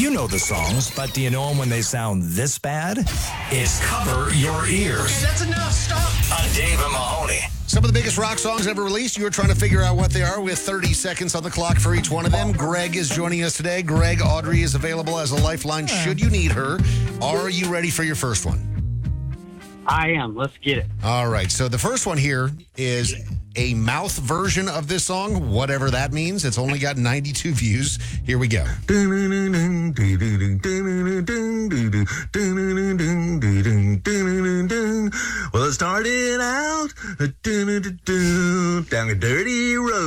You know the songs, but do you know them when they sound this bad? It's Cover Your Ears. Okay, that's enough. Stop. On Dave and Mahoney. Some of the biggest rock songs ever released. You were trying to figure out what they are with 30 seconds on the clock for each one of them. Greg is joining us today. Greg, Audrey is available as a lifeline should you need her. Are you ready for your first one? I am. Let's get it. All right. So the first one here is a mouth version of this song, whatever that means. It's only got 92 views. Here we go.